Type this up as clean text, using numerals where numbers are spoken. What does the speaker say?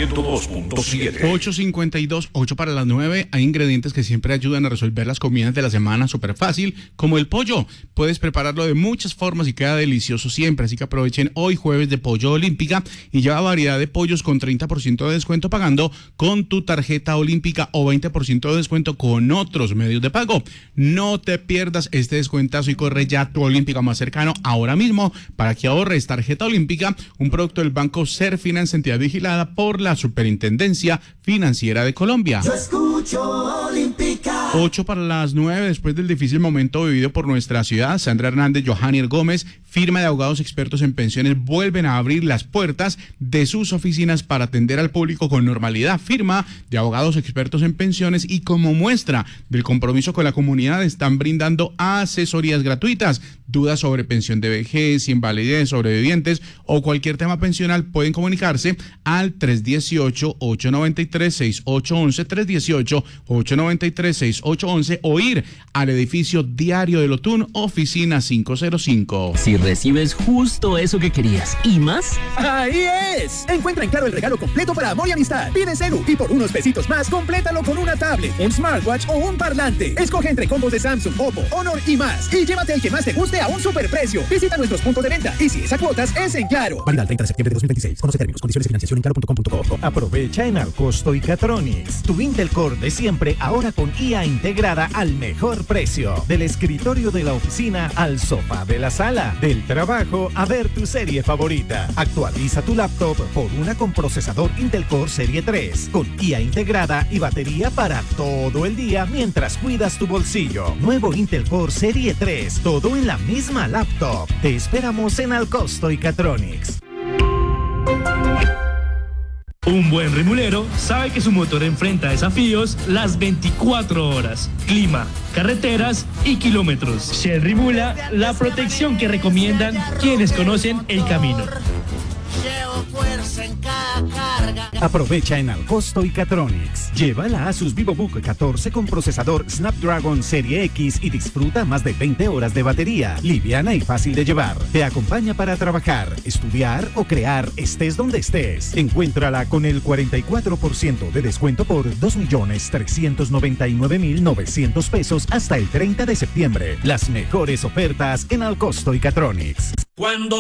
102.7. 8:52, 8 para las 9. Hay ingredientes que siempre ayudan a resolver las comidas de la semana súper fácil, como el pollo. Puedes prepararlo de muchas formas y queda delicioso siempre, así que aprovechen hoy jueves de Pollo Olímpica y lleva variedad de pollos con 30% de descuento pagando con tu tarjeta olímpica o 20% de descuento con otros medios de pago. No te pierdas este descuentazo y corre ya a tu Olímpica más cercano ahora mismo para que ahorres. Tarjeta Olímpica, un producto del Banco Serfinance, entidad vigilada por la Superintendencia Financiera de Colombia. Yo escucho Olímpica. 8 para las 9, después del difícil momento vivido por nuestra ciudad, Sandra Hernández, Johanier Gómez, firma de abogados expertos en pensiones, vuelven a abrir las puertas de sus oficinas para atender al público con normalidad. Firma de abogados expertos en pensiones y como muestra del compromiso con la comunidad están brindando asesorías gratuitas. Dudas sobre pensión de vejez, invalidez, sobrevivientes o cualquier tema pensional pueden comunicarse al 318-893-6811, 318-893-6811 o ir al edificio Diario del Otún, oficina 505. Si recibes justo eso que querías y más, ¡ahí es! Encuentra en Claro el regalo completo para amor y amistad. Pide Celu y por unos pesitos más, complétalo con una tablet, un smartwatch o un parlante. Escoge entre combos de Samsung, Oppo, Honor y más. Y llévate el que más te guste a un superprecio. Visita nuestros puntos de venta y si es a cuotas, es en Claro. Válida el 30 de septiembre de 2026. Conoce términos, condiciones y financiación en claro.com.co. Aprovecha en Alcosto y Catronics. Tu Intel Core de siempre, ahora con IA integrada al mejor precio. Del escritorio de la oficina al sofá de la sala. Del trabajo a ver tu serie favorita. Actualiza tu laptop por una con procesador Intel Core Serie 3. Con IA integrada y batería para todo el día mientras cuidas tu bolsillo. Nuevo Intel Core Serie 3. Todo en la misma laptop. Te esperamos en Alcosto y Catronics. Un buen rimulero sabe que su motor enfrenta desafíos las 24 horas, clima, carreteras y kilómetros. Shell Rimula, la protección que recomiendan quienes conocen el camino. Aprovecha en Alcosto y Catronics. Lleva la Asus VivoBook 14 con procesador Snapdragon Serie X y disfruta más de 20 horas de batería, liviana y fácil de llevar. Te acompaña para trabajar, estudiar o crear, estés donde estés. Encuéntrala con el 44% de descuento por 2.399.900 pesos hasta el 30 de septiembre. Las mejores ofertas en Alcosto y Catronics. Cuando